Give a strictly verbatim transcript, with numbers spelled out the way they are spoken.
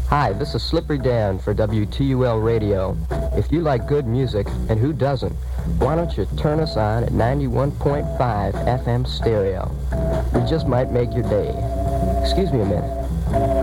Hi, this is Slippery Dan for W T U L Radio. If you like good music, and who doesn't, why don't you turn us on at ninety-one point five F M stereo? We just might make your day. Excuse me a minute.